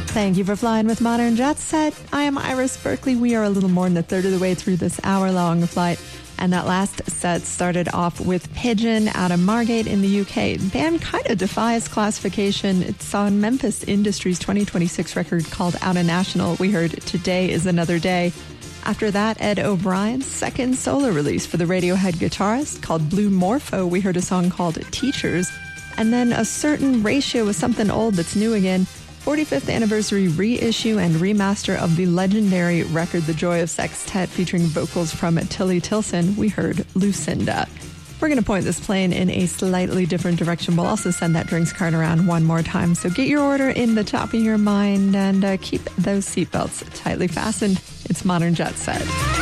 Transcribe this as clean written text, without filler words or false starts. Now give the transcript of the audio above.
Thank you for flying with Modern Jet Set. I am Iris Berkeley. We are a little more than a third of the way through this hour-long flight. And that last set started off with Pigeon out of Margate in the UK. The band kind of defies classification. It's on Memphis Industries' 2026 record called Outta National. We heard Today Is Another Day. After that, Ed O'Brien's second solo release for the Radiohead guitarist called Blue Morpho. We heard a song called Teachers. And then A Certain Ratio with something old that's new again. 45th anniversary reissue and remaster of the legendary record The Joy of Sextet featuring vocals from Tilly Tilson. We heard Lucinda. We're going to point this plane in a slightly different direction. We'll also send that drinks cart around one more time. So get your order in the top of your mind and keep those seatbelts tightly fastened. It's Modern Jet Set.